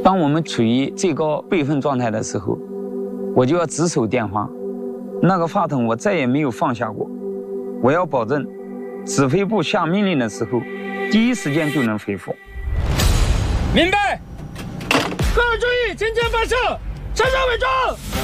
当我们处于最高备份状态的时候，我就要只守电话，那个话筒我再也没有放下过。我要保证，指挥部下命令的时候，第一时间就能回复。 明白。各位注意，请见发射，上上伪装。